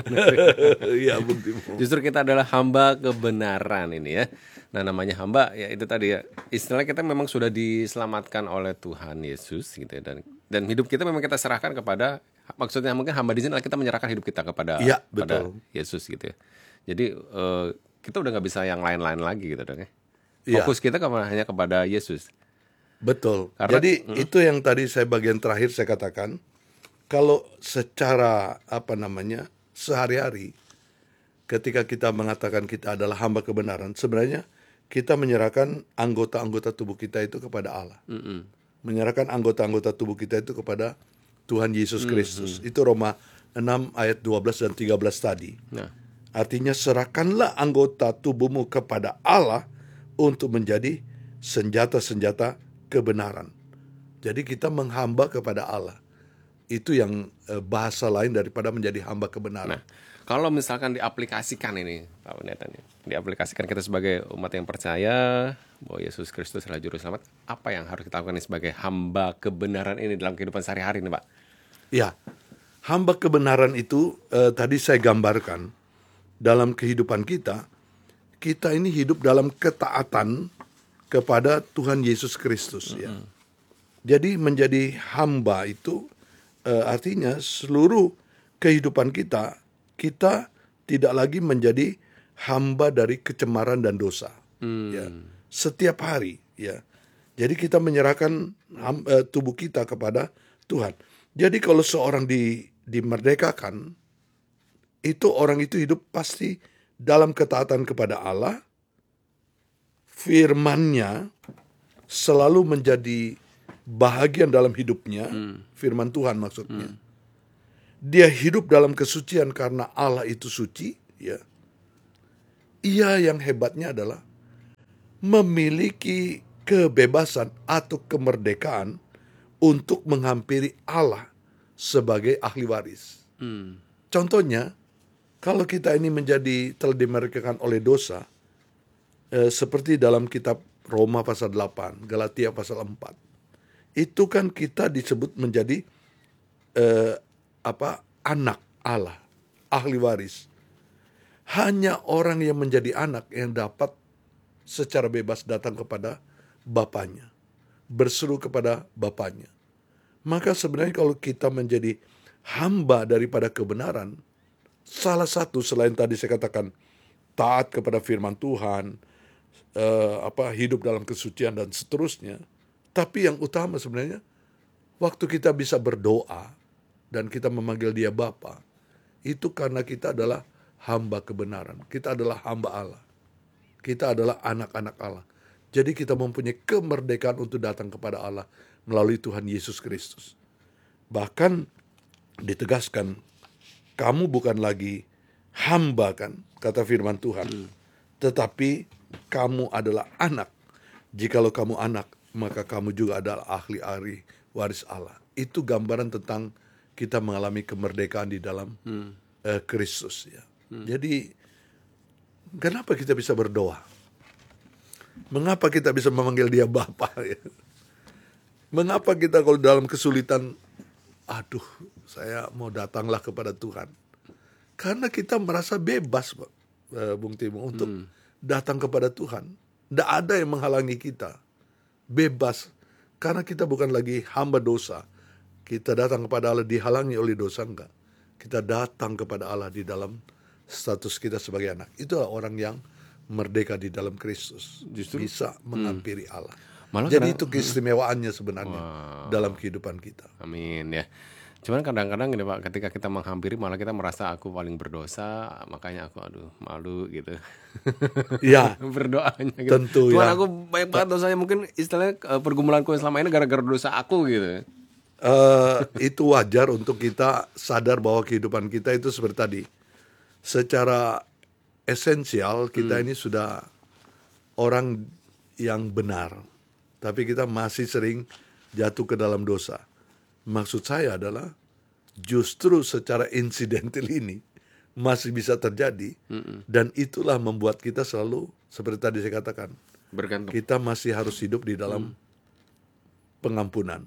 Iya, Bung Timo. Justru kita adalah hamba kebenaran ini ya. Nah, namanya hamba ya itu tadi ya. Istilahnya kita memang sudah diselamatkan oleh Tuhan Yesus gitu ya. Dan dan hidup kita memang kita serahkan kepada, maksudnya mungkin hamba di sini adalah kita menyerahkan hidup kita kepada ya, pada Yesus gitu ya. Jadi uh, kita udah nggak bisa yang lain-lain lagi gitu dong ya. Fokus ya. Kita hanya kepada Yesus. Betul. Karena, Jadi mm, itu yang tadi saya bagian terakhir saya katakan, kalau secara apa namanya sehari-hari, ketika kita mengatakan kita adalah hamba kebenaran, sebenarnya kita menyerahkan anggota-anggota tubuh kita itu kepada Allah, mm-mm. menyerahkan anggota-anggota tubuh kita itu kepada Tuhan Yesus Kristus. Mm-hmm. Itu Roma enam ayat dua belas dan tiga belas tadi. Nah. Artinya serahkanlah anggota tubuhmu kepada Allah untuk menjadi senjata-senjata kebenaran. Jadi kita menghamba kepada Allah. Itu yang eh, bahasa lain daripada menjadi hamba kebenaran. Nah, kalau misalkan diaplikasikan ini, Pak Pendeta, diaplikasikan kita sebagai umat yang percaya bahwa Yesus Kristus adalah juru selamat, apa yang harus kita lakukan sebagai hamba kebenaran ini dalam kehidupan sehari-hari ini, Pak? Ya, hamba kebenaran itu eh, tadi saya gambarkan dalam kehidupan kita. Kita ini hidup dalam ketaatan kepada Tuhan Yesus Kristus. Mm-hmm. Ya. Jadi menjadi hamba itu uh, artinya seluruh kehidupan kita, kita tidak lagi menjadi hamba dari kecemaran dan dosa. Mm. Ya. Setiap hari. Ya. Jadi kita menyerahkan ham, uh, tubuh kita kepada Tuhan. Jadi kalau seorang di, dimerdekakan, itu orang itu hidup pasti dalam ketaatan kepada Allah. Firman-Nya selalu menjadi bahagian dalam hidupnya, hmm. firman Tuhan maksudnya. Hmm. dia hidup dalam kesucian karena Allah itu suci, ya. Ia yang hebatnya adalah memiliki kebebasan atau kemerdekaan untuk menghampiri Allah sebagai ahli waris. Hmm. Contohnya, kalau kita ini menjadi telah dimerdekakan oleh dosa, eh, seperti dalam kitab Roma pasal delapan, Galatia pasal empat, itu kan kita disebut menjadi eh, apa anak Allah, ahli waris. Hanya orang yang menjadi anak yang dapat secara bebas datang kepada bapaknya, berseru kepada bapaknya. Maka sebenarnya kalau kita menjadi hamba daripada kebenaran, salah satu selain tadi saya katakan taat kepada firman Tuhan, eh, apa hidup dalam kesucian dan seterusnya, tapi yang utama sebenarnya waktu kita bisa berdoa dan kita memanggil dia Bapa, itu karena kita adalah hamba kebenaran. Kita adalah hamba Allah. Kita adalah anak-anak Allah. Jadi kita mempunyai kemerdekaan untuk datang kepada Allah melalui Tuhan Yesus Kristus. Bahkan ditegaskan, kamu bukan lagi hamba kan, kata firman Tuhan. Hmm. Tetapi kamu adalah anak. Jikalau kamu anak, maka kamu juga adalah ahli-ahli waris Allah. Itu gambaran tentang kita mengalami kemerdekaan di dalam hmm. uh, Kristus, ya. Hmm. Jadi, kenapa kita bisa berdoa? Mengapa kita bisa memanggil dia Bapa? Ya? Mengapa kita kalau dalam kesulitan, aduh, saya mau datanglah kepada Tuhan. Karena kita merasa bebas, Bung Timo, untuk hmm. datang kepada Tuhan. Tidak ada yang menghalangi kita. Bebas. Karena kita bukan lagi hamba dosa. Kita datang kepada Allah dihalangi oleh dosa, enggak. Kita datang kepada Allah di dalam status kita sebagai anak. Itulah orang yang merdeka di dalam Kristus. Justru bisa menghampiri hmm. Allah. Malah Jadi kadang, itu keistimewaannya sebenarnya wow. dalam kehidupan kita. Amin ya. Cuman kadang-kadang gini Pak, ketika kita menghampiri malah kita merasa aku paling berdosa, makanya aku aduh malu gitu. Iya. Berdoanya gitu. Tentu Tuhan ya. aku banyak banget dosanya, mungkin istilahnya pergumulanku selama ini gara-gara dosa aku gitu. Uh, itu wajar untuk kita sadar bahwa kehidupan kita itu seperti tadi. Secara esensial kita hmm. ini sudah orang yang benar, tapi kita masih sering jatuh ke dalam dosa. Maksud saya adalah justru secara insidental ini masih bisa terjadi, hmm. dan itulah membuat kita selalu seperti tadi saya katakan, bergantung. Kita masih harus hidup di dalam hmm. pengampunan.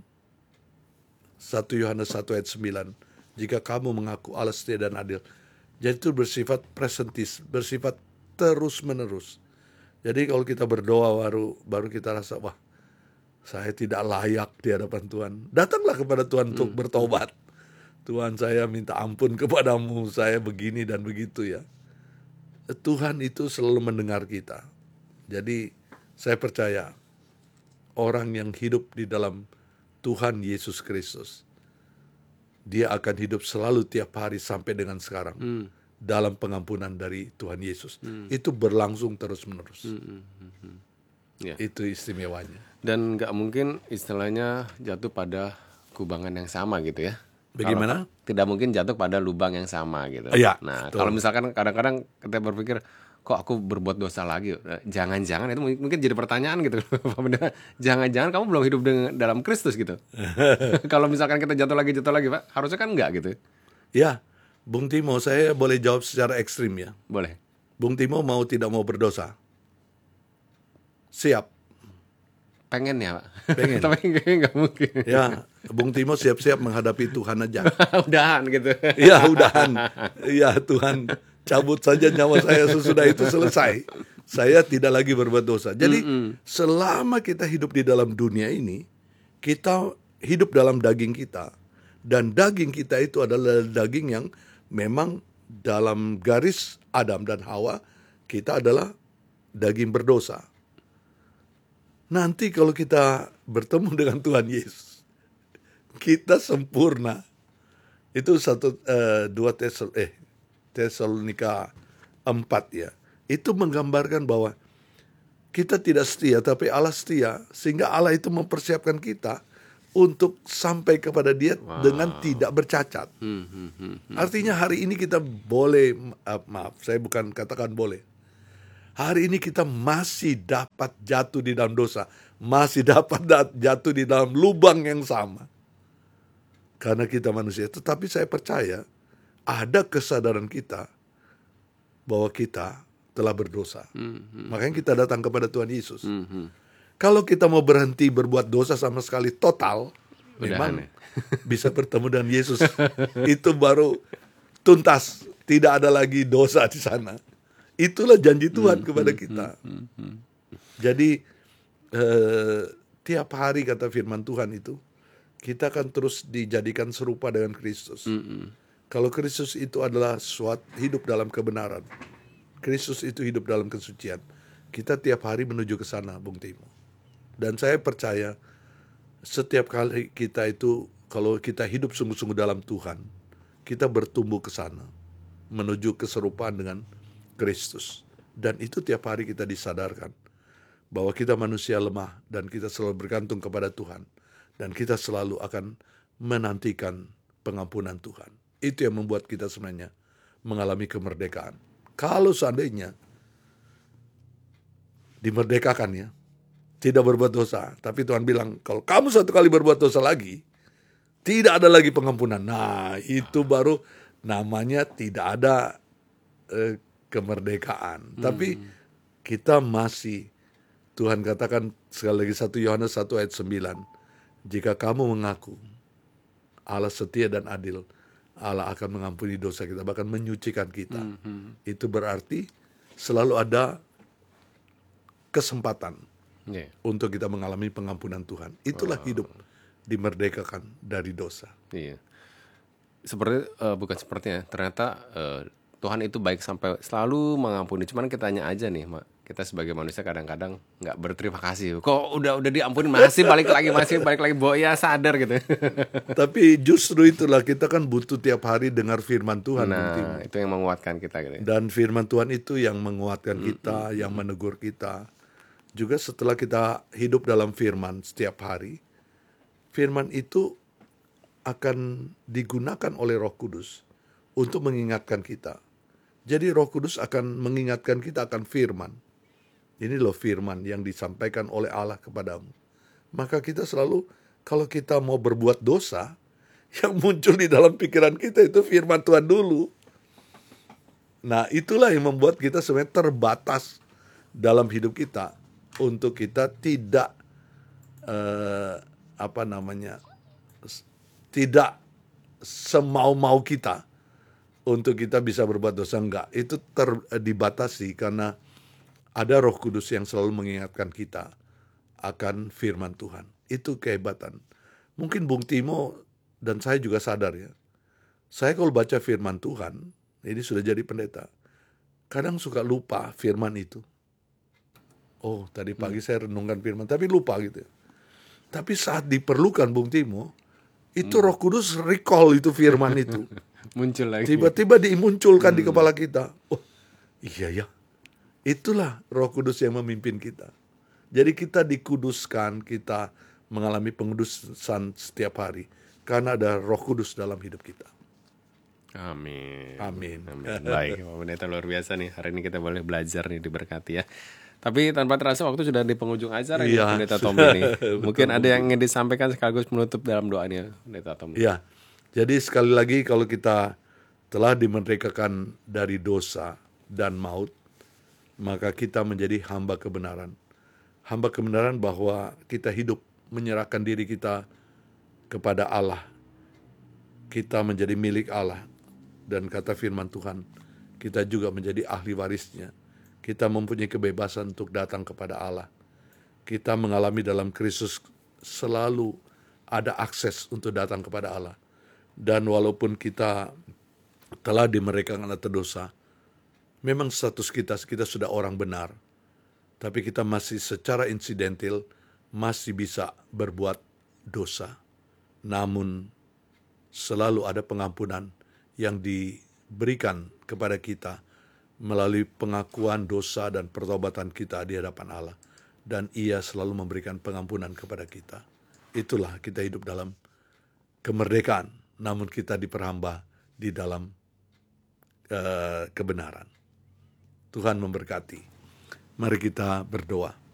satu Yohanes satu ayat sembilan, jika kamu mengaku Allah setia dan adil. Jadi itu bersifat presentis, bersifat terus menerus. Jadi kalau kita berdoa baru baru kita rasa, wah saya tidak layak di hadapan Tuhan. Datanglah kepada Tuhan hmm. untuk bertobat. Tuhan, saya minta ampun kepadamu, saya begini dan begitu ya. Tuhan itu selalu mendengar kita. Jadi saya percaya orang yang hidup di dalam Tuhan Yesus Kristus, dia akan hidup selalu tiap hari sampai dengan sekarang hmm. dalam pengampunan dari Tuhan Yesus. Hmm. Itu berlangsung terus-menerus. Hmm, hmm, hmm. Yeah. Itu istimewanya. Dan nggak mungkin istilahnya jatuh pada kubangan yang sama gitu ya. Bagaimana? Kalau tidak mungkin jatuh pada lubang yang sama gitu. Ya, nah, betul. Kalau misalkan kadang-kadang kita berpikir, kok aku berbuat dosa lagi? Jangan-jangan itu mungkin jadi pertanyaan gitu. Jangan-jangan kamu belum hidup dengan, dalam Kristus gitu. Kalau misalkan kita jatuh lagi, jatuh lagi Pak, harusnya kan enggak gitu. Ya, Bung Timo, saya boleh jawab secara ekstrim ya. Boleh. Bung Timo mau tidak mau berdosa? Siap. Pengen ya Pak. Pengen. Tapi kayaknya nggak mungkin. Ya, Bung Timo siap-siap menghadapi Tuhan aja. Udahan gitu. Iya, udahan. Iya, Tuhan cabut saja nyawa saya, sesudah itu selesai. Saya tidak lagi berbuat dosa. Jadi mm-hmm. selama kita hidup di dalam dunia ini, kita hidup dalam daging kita. Dan daging kita itu adalah daging yang memang dalam garis Adam dan Hawa, kita adalah daging berdosa. Nanti kalau kita bertemu dengan Tuhan Yesus, kita sempurna. Itu satu uh, dua Tesal eh Tesalonika empat ya. Itu menggambarkan bahwa kita tidak setia, tapi Allah setia. Sehingga Allah itu mempersiapkan kita untuk sampai kepada dia Wow. dengan tidak bercacat. Hmm, hmm, hmm, hmm. Artinya hari ini kita boleh, uh, maaf, saya bukan katakan boleh. Hari ini kita masih dapat jatuh di dalam dosa, masih dapat dat- jatuh di dalam lubang yang sama. Karena kita manusia, tetapi saya percaya ada kesadaran kita bahwa kita telah berdosa. Hmm, hmm, Makanya kita datang kepada Tuhan Yesus. hmm, hmm. Kalau kita mau berhenti berbuat dosa sama sekali total, Udahan memang ya? bisa bertemu dengan Yesus. Itu baru tuntas, tidak ada lagi dosa di sana. Itulah janji Tuhan kepada kita. Jadi eh, tiap hari kata firman Tuhan itu, kita akan terus dijadikan serupa dengan Kristus. Kalau Kristus itu adalah suatu hidup dalam kebenaran, Kristus itu hidup dalam kesucian, kita tiap hari menuju ke sana, Bung Timo. Dan saya percaya setiap kali kita itu, kalau kita hidup sungguh-sungguh dalam Tuhan, kita bertumbuh ke sana, menuju keserupaan dengan Kristus. Dan itu tiap hari kita disadarkan bahwa kita manusia lemah dan kita selalu bergantung kepada Tuhan. Dan kita selalu akan menantikan pengampunan Tuhan. Itu yang membuat kita sebenarnya mengalami kemerdekaan. Kalau seandainya dimerdekakan ya, tidak berbuat dosa. Tapi Tuhan bilang, kalau kamu satu kali berbuat dosa lagi, tidak ada lagi pengampunan. Nah, itu baru namanya tidak ada eh, kemerdekaan. Hmm. Tapi kita masih, Tuhan katakan sekali lagi satu Yohanes satu ayat sembilan, jika kamu mengaku Allah setia dan adil, Allah akan mengampuni dosa kita, bahkan menyucikan kita. Hmm. Itu berarti selalu ada kesempatan yeah. untuk kita mengalami pengampunan Tuhan. Itulah oh. hidup dimerdekakan dari dosa. Iya. Seperti uh, bukan sepertinya, ternyata uh, Tuhan itu baik sampai selalu mengampuni. Cuman kita tanya aja nih, Mak. Kita sebagai manusia kadang-kadang nggak berterima kasih. Kok udah udah diampuni masih balik lagi masih balik lagi boh ya sadar gitu. Tapi justru itulah kita kan butuh tiap hari dengar firman Tuhan. Nah, itu yang menguatkan kita gitu. Dan firman Tuhan itu yang menguatkan kita, mm-hmm. yang menegur kita. Juga setelah kita hidup dalam firman setiap hari, firman itu akan digunakan oleh Roh Kudus untuk mengingatkan kita. Jadi Roh Kudus akan mengingatkan kita akan firman. Ini loh firman yang disampaikan oleh Allah kepadamu. Maka kita selalu, kalau kita mau berbuat dosa, yang muncul di dalam pikiran kita itu firman Tuhan dulu. Nah, itulah yang membuat kita sebenarnya terbatas dalam hidup kita. Untuk kita tidak, eh, apa namanya, tidak semau-mau kita untuk kita bisa berbuat dosa. Enggak, itu ter, dibatasi karena ada Roh Kudus yang selalu mengingatkan kita akan firman Tuhan. Itu kehebatan. Mungkin Bung Timo dan saya juga sadar ya. Saya kalau baca firman Tuhan, ini sudah jadi pendeta, kadang suka lupa firman itu. Oh, tadi pagi hmm. saya renungkan firman, tapi lupa gitu. Tapi saat diperlukan Bung Timo, itu hmm. Roh Kudus recall itu firman itu. Muncul lagi. Tiba-tiba dimunculkan hmm. di kepala kita. Oh, iya ya. Itulah Roh Kudus yang memimpin kita. Jadi kita dikuduskan, kita mengalami pengudusan setiap hari. Karena ada Roh Kudus dalam hidup kita. Amin. Amin. Amin. Baik, Pak Pendeta luar biasa nih. Hari ini kita boleh belajar nih, diberkati ya. Tapi tanpa terasa waktu sudah di penghujung acara ya, Pendeta Tommy nih. Mungkin ada yang ingin disampaikan sekaligus menutup dalam doanya, Pendeta Tommy. Iya. Jadi sekali lagi kalau kita telah dimerdekakan dari dosa dan maut, maka kita menjadi hamba kebenaran. Hamba kebenaran bahwa kita hidup menyerahkan diri kita kepada Allah. Kita menjadi milik Allah. Dan kata firman Tuhan, kita juga menjadi ahli warisnya. Kita mempunyai kebebasan untuk datang kepada Allah. Kita mengalami dalam Kristus selalu ada akses untuk datang kepada Allah. Dan walaupun kita telah dimerdekakan atas dosa, memang status kita, kita sudah orang benar. Tapi kita masih secara insidental masih bisa berbuat dosa. Namun selalu ada pengampunan yang diberikan kepada kita melalui pengakuan dosa dan pertobatan kita di hadapan Allah. Dan Ia selalu memberikan pengampunan kepada kita. itulah kita hidup dalam kemerdekaan, namun kita diperhamba di dalam uh, kebenaran. Tuhan memberkati. Mari kita berdoa.